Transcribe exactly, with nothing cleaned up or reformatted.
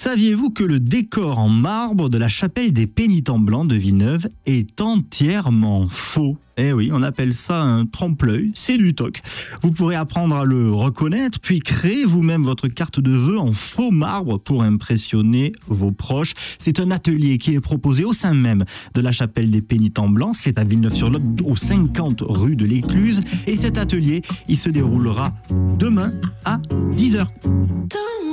Saviez-vous que le décor en marbre de la chapelle des Pénitents Blancs de Villeneuve est entièrement faux ? Eh oui, on appelle ça un trompe-l'œil, c'est du toc. Vous pourrez apprendre à le reconnaître, puis créer vous-même votre carte de vœux en faux marbre pour impressionner vos proches. C'est un atelier qui est proposé au sein même de la chapelle des Pénitents Blancs. C'est à Villeneuve-sur-Lot, au cinquante rue de l'Écluse. Et cet atelier, il se déroulera demain à dix heures.